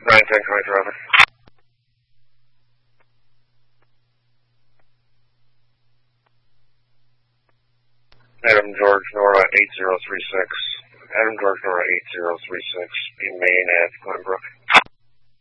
910 Connector, over. Adam George Nora 8036. Adam George Nora 8036. Be main at Glenbrook.